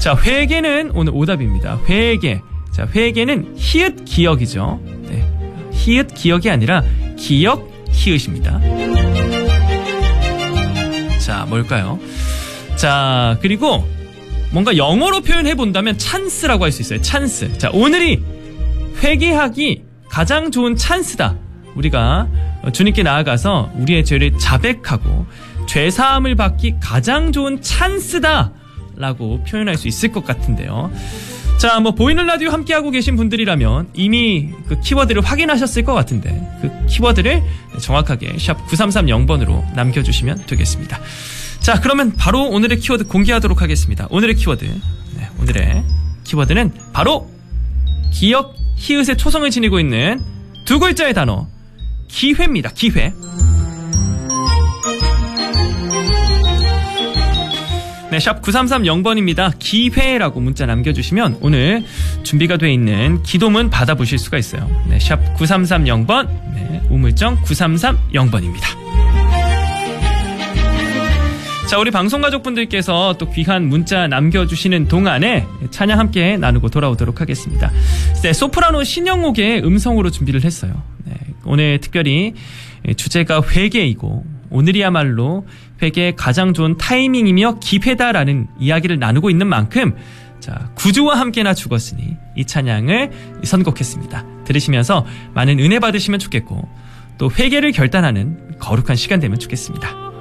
자, 회개는 오늘 오답입니다. 회개. 자, 회개는 히읗 기억이죠. 네. 히읗 기억이 아니라 기억 히읗입니다. 자, 뭘까요? 자, 그리고 뭔가 영어로 표현해 본다면 찬스라고 할 수 있어요. 찬스. 자, 오늘이 회개하기 가장 좋은 찬스다. 우리가 주님께 나아가서 우리의 죄를 자백하고 죄사함을 받기 가장 좋은 찬스다 라고 표현할 수 있을 것 같은데요. 자, 뭐 보이는 라디오 함께하고 계신 분들이라면 이미 그 키워드를 확인하셨을 것 같은데 그 키워드를 정확하게 샵 9330번으로 남겨주시면 되겠습니다. 자, 그러면 바로 오늘의 키워드 공개하도록 하겠습니다. 오늘의 키워드. 네, 오늘의 키워드는 바로 기억 히읗의 초성을 지니고 있는 두 글자의 단어 기회입니다. 기회. 네, 샵 9330번입니다. 기회라고 문자 남겨주시면 오늘 준비가 되어 있는 기도문 받아보실 수가 있어요. 네, 샵 9330번, 네, 우물정 9330번입니다. 자, 우리 방송가족분들께서 또 귀한 문자 남겨주시는 동안에 찬양 함께 나누고 돌아오도록 하겠습니다. 네, 소프라노 신영옥의 음성으로 준비를 했어요. 네, 오늘 특별히 주제가 회개이고 오늘이야말로 회개의 가장 좋은 타이밍이며 기회다라는 이야기를 나누고 있는 만큼 자, 구주와 함께나 죽었으니 이 찬양을 선곡했습니다. 들으시면서 많은 은혜 받으시면 좋겠고 또 회개를 결단하는 거룩한 시간 되면 좋겠습니다.